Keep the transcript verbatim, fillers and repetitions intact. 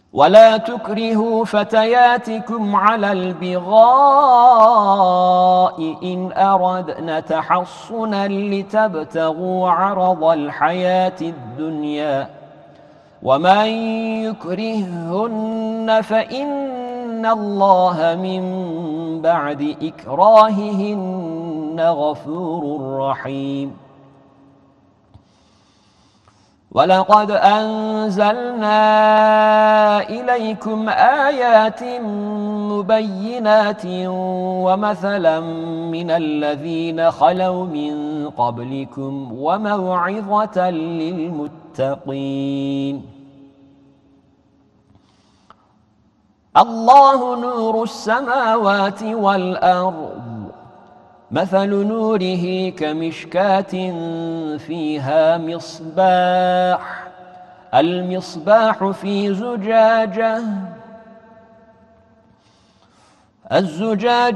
ولا تكرهوا فتياتكم على البغاء إن أردنا تحصنا لتبتغوا عرض الحياة الدنيا ومن يكرههن فإن الله من بعد إكراههن غفور رحيم. ولقد أنزلنا إليكم آيات مبينات ومثلا من الذين خلوا من قبلكم وموعظة للمتقين. الله نور السماوات والأرض مثل نوره كمشكاة فيها مصباح المصباح في زجاجة الزجاجة